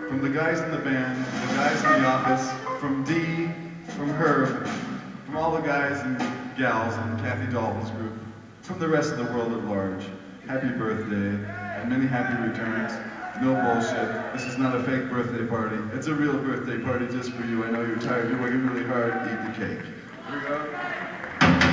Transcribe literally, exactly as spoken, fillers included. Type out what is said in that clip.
from the guys in the band, the guys in the office, from Dee, from Herb, from all the guys and gals in Kathy Dalton's group, from the rest of the world at large. Happy birthday, and many happy returns. No bullshit. This is not a fake birthday party. It's a real birthday party just for you. I know you're tired. You're working really hard. Eat the cake. Here we go.